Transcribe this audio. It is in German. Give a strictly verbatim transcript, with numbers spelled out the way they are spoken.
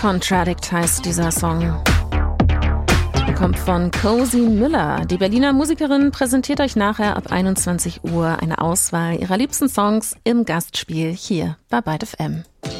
Contradict heißt dieser Song. Er kommt von Cozy Müller. Die Berliner Musikerin präsentiert euch nachher ab einundzwanzig Uhr eine Auswahl ihrer liebsten Songs im Gastspiel hier bei Byte F M.